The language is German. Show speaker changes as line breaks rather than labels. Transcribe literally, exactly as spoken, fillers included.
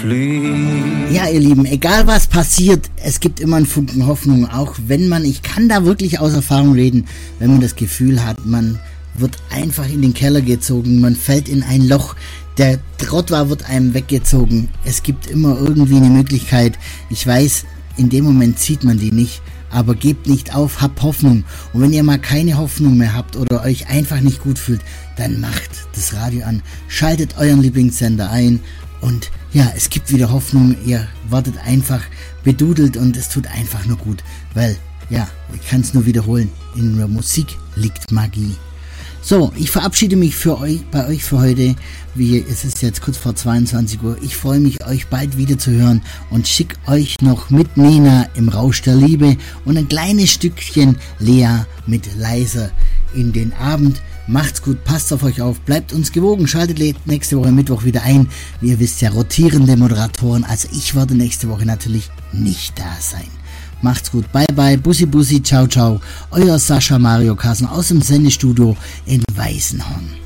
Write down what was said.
fliehen.
Ja, ihr Lieben, egal was passiert, es gibt immer einen Funken Hoffnung, auch wenn man, ich kann da wirklich aus Erfahrung reden, wenn man das Gefühl hat, man wird einfach in den Keller gezogen, man fällt in ein Loch, der Trottoir wird einem weggezogen. Es gibt immer irgendwie eine Möglichkeit. Ich weiß, in dem Moment sieht man die nicht, aber gebt nicht auf, habt Hoffnung. Und wenn ihr mal keine Hoffnung mehr habt oder euch einfach nicht gut fühlt, dann macht das Radio an, schaltet euren Lieblingssender ein und ja, es gibt wieder Hoffnung. Ihr wartet einfach bedudelt und es tut einfach nur gut, weil, ja, ich kann es nur wiederholen, in der Musik liegt Magie. So, ich verabschiede mich für euch, bei euch für heute. Wie, es ist jetzt kurz vor zweiundzwanzig Uhr. Ich freue mich, euch bald wieder zu hören und schicke euch noch mit Nena im Rausch der Liebe und ein kleines Stückchen Lea mit Leiser in den Abend. Macht's gut, passt auf euch auf, bleibt uns gewogen, schaltet nächste Woche Mittwoch wieder ein. Wie ihr wisst ja, rotierende Moderatoren, also ich werde nächste Woche natürlich nicht da sein. Macht's gut, bye bye, bussi bussi, ciao ciao, euer Sascha Mario Kassen aus dem Sendestudio in Weißenhorn.